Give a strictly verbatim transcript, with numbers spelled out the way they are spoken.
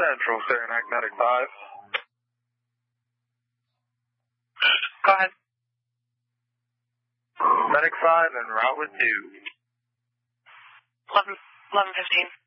Central, Saranac, Medic five. Go ahead. Medic five en route with two. eleven, eleven fifteen.